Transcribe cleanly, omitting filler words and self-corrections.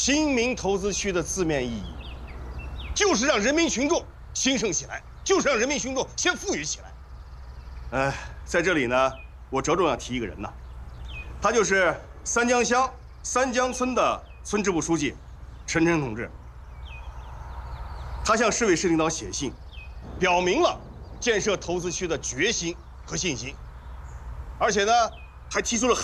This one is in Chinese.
新民投资区的字面意义，就是让人民群众兴盛起来，就是让人民群众先富裕起来。在这里呢，我着重要提一个人呐，他就是三江乡三江村的村支部书记陈晨同志。他向市委市领导写信，表明了建设投资区的决心和信心，而且呢，还提出了